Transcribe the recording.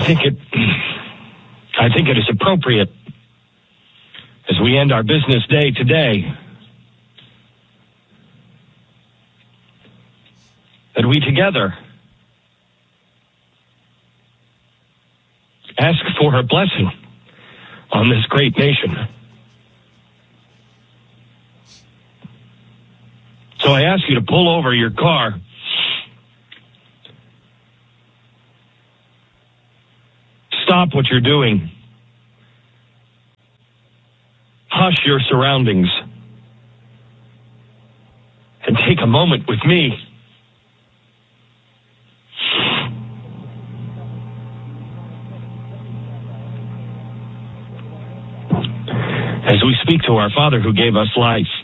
I think it is appropriate as we end our business day today that we together ask for her blessing on this great nation. So I ask you to pull over your car. Stop what you're doing. Hush your surroundings. And take a moment with me. As we speak to our Father who gave us life,